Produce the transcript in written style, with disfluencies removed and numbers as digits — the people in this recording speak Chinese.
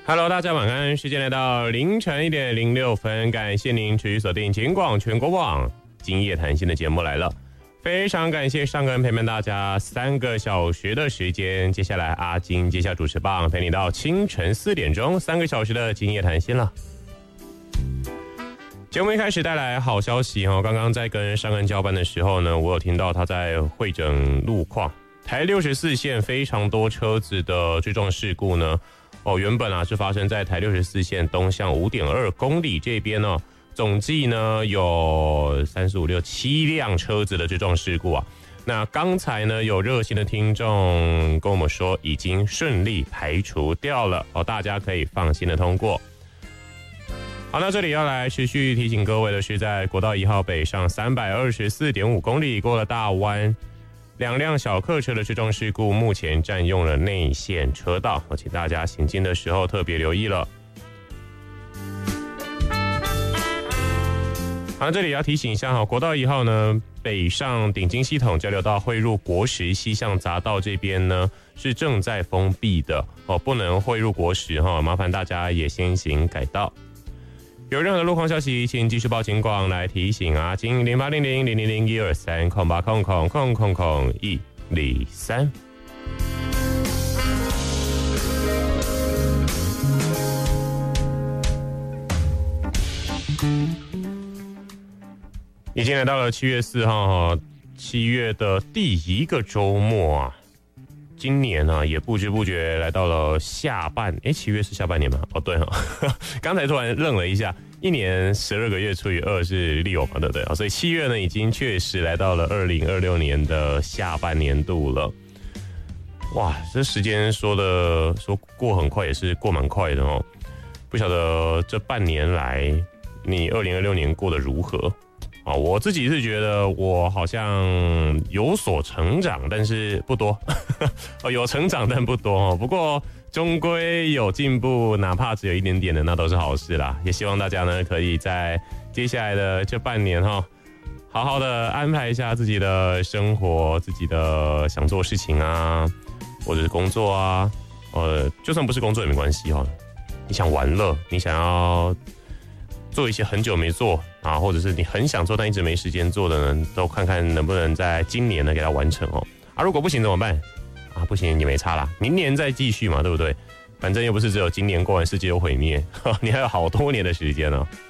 Hello， 大家晚安，时间来到凌晨1点06分，感谢您持续锁定警广全国网今夜谈心的节目来了，非常感谢上个人陪伴大家3个小时的时间，接下来阿金接下主持棒，陪你到清晨4点钟，3个小时的今夜谈心了。节目一开始带来好消息哦，刚刚在跟上恩交班的时候呢，我有听到他在会诊路况，台64线非常多车子的追撞事故呢。原本是发生在台64线东向 5.2 公里这边呢，总计呢有3、4、5、6、7辆车子的追撞事故啊。那刚才呢有热心的听众跟我们说，已经顺利排除掉了大家可以放心的通过。好，那这里要来持续提醒各位的是，在国道1号北上 324.5 公里过了大湾，2辆小客车的追撞事故目前占用了内线车道，请大家行进的时候特别留意了。好，这里要提醒一下国道1号呢，北上顶金系统交流道汇入国十西向匝道这边呢是正在封闭的不能汇入国十麻烦大家也先行改道。有任何的路况消息，请继续报警广来提醒阿金0800-000-123-0800-123。已经来到了7月4号，7月的第一个周末啊。今年也不知不觉来到了下半，7月是下半年吗？对刚才突然愣了一下，1年12个月除以2是6嘛，对不对？所以7月呢已经确实来到了2026年的下半年度了。哇，这时间说过很快，也是过蛮快的哦。不晓得这半年来你2026年过得如何？我自己是觉得我好像有所成长，但是不多有成长但不多不过终归有进步，哪怕只有一点点的，那都是好事啦。也希望大家呢可以在接下来的这半年好好的安排一下自己的生活，自己的想做事情啊，或者是工作啊，就算不是工作也没关系你想玩乐，你想要做一些很久没做或者是你很想做但一直没时间做的呢，都看看能不能在今年呢给它完成如果不行怎么办不行也没差啦，明年再继续嘛，对不对？反正又不是只有今年过完世界有毁灭你还有好多年的时间